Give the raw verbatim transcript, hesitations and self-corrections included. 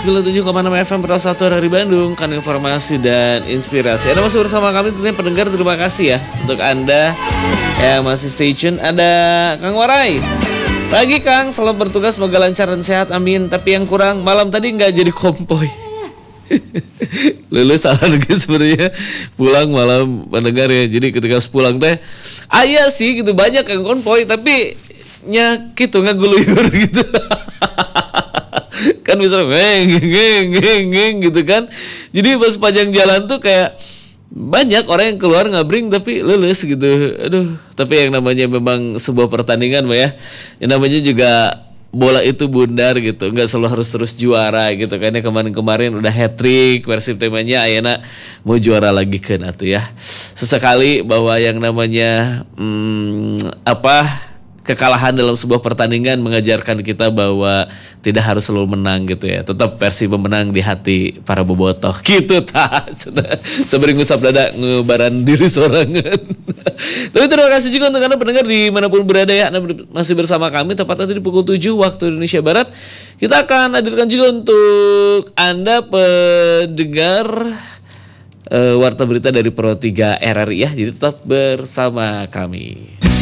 sembilan puluh tujuh koma enam F M Pro satu dari Bandung, kan informasi dan inspirasi. Ada masih bersama kami tentunya pendengar, terima kasih ya untuk Anda yang masih stay tune. Ada Kang Warai. Pagi Kang, selamat bertugas, semoga lancar dan sehat, amin. Tapi yang kurang, malam tadi nggak jadi kompoi. Lulus salah juga sebenarnya, pulang malam pendengar ya. Jadi ketika pulang teh, ayah sih gitu banyak yang konvoy, tapi nya gitu nggak guluyur gitu. Kan bisa ngeng ngeng ngeng ngeng gitu kan. Jadi pas panjang jalan tuh kayak banyak orang yang keluar ngabring tapi lulus gitu. Aduh, tapi yang namanya memang sebuah pertandingan Mbak ya. Yang namanya juga bola itu bundar gitu, nggak selalu harus terus juara gitu. Kayaknya kemarin-kemarin udah hat trick, Persib temanya ayeuna mau juara lagi kan atuh ya. Sesekali bahwa yang namanya hmm, apa kekalahan dalam sebuah pertandingan mengajarkan kita bahwa tidak harus selalu menang gitu ya. Tetap Persib memenang di hati para bobotoh gitu tah. Sabari ngusap dada ngebaran diri sorangan. Tapi terima kasih juga untuk Anda pendengar dimanapun berada ya. Anda masih bersama kami tepat nanti di pukul tujuh waktu Indonesia Barat. Kita akan hadirkan juga untuk Anda pendengar uh, warta berita dari Pro tiga R R I ya. Jadi tetap bersama kami.